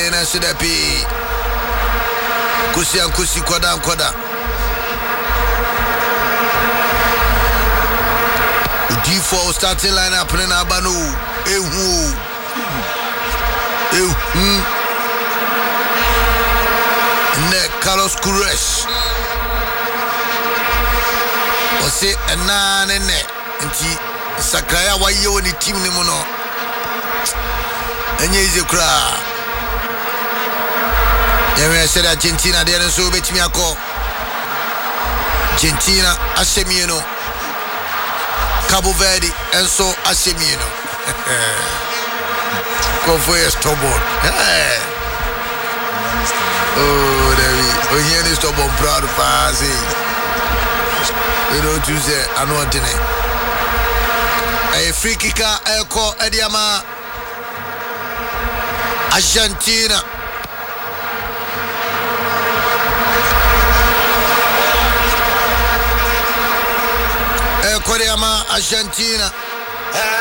na Sudepi Kusi koda D4 starting lineup na Abano ne Carlos Queiroz ose enane ne nti Sakaya waye woni team ni mu no enye ize kra yewe sere Argentina de nso betimi akọ Argentina asemieno Cabo Verde enso asemieno Kofoye stubborn oh David ohian is stubborn proud pass you know to say anotene a free kicker eko ediama Argentina Argentina